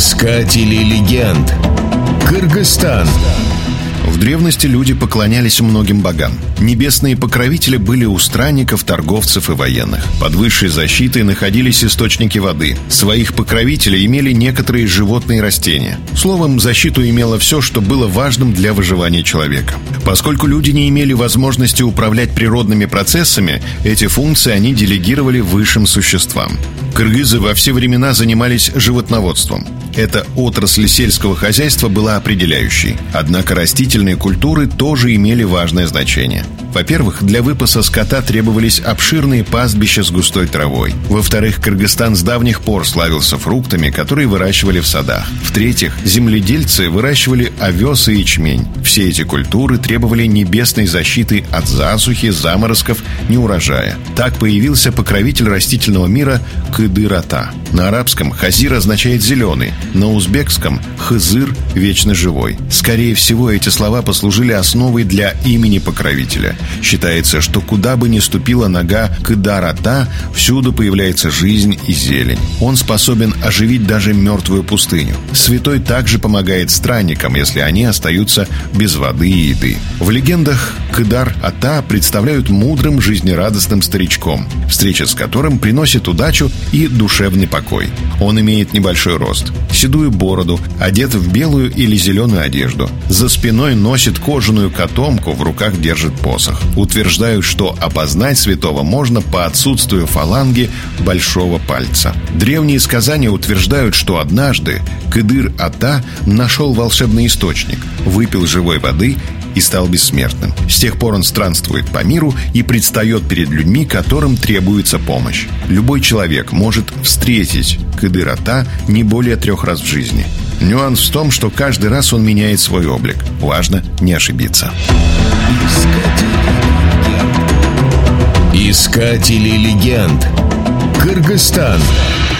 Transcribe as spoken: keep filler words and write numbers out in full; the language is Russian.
Искатели легенд. Кыргызстан. В древности люди поклонялись многим богам. Небесные покровители были у странников, торговцев и военных. Под высшей защитой находились источники воды. Своих покровителей имели некоторые животные и растения. Словом, защиту имело все, что было важным для выживания человека. Поскольку люди не имели возможности управлять природными процессами, эти функции они делегировали высшим существам. Кыргызы во все времена занимались животноводством. Эта отрасль сельского хозяйства была определяющей. Однако растительные культуры тоже имели важное значение. Во-первых, для выпаса скота требовались обширные пастбища с густой травой. Во-вторых, Кыргызстан с давних пор славился фруктами, которые выращивали в садах. В-третьих, земледельцы выращивали овес и ячмень. Все эти культуры требовали небесной защиты от засухи, заморозков, неурожая. Так появился покровитель растительного мира Кыдыр-ата. На арабском хазир означает «зеленый», на узбекском хызыр – «вечно живой». Скорее всего, эти слова послужили основой для имени покровителя. Считается, что куда бы ни ступила нога Кыдыр-ата, всюду появляется жизнь и зелень. Он способен оживить даже мертвую пустыню. Святой также помогает странникам, если они остаются без воды и еды. В легендах Кыдыр-ата представляют мудрым, жизнерадостным старичком, встреча с которым приносит удачу и душевный покой. Он имеет небольшой рост, седую бороду, одет в белую или зеленую одежду. За спиной носит кожаную котомку, в руках держит посох. Утверждают, что опознать святого можно по отсутствию фаланги большого пальца. Древние сказания утверждают, что однажды Кыдыр-ата нашел волшебный источник, выпил живой воды и стал бессмертным. С тех пор он странствует по миру и предстает перед людьми, которым требуется помощь. Любой человек может встретить Кыдыр-ата не более трех раз в жизни. Нюанс в том, что каждый раз он меняет свой облик. Важно не ошибиться. Искатели легенд. Кыргызстан.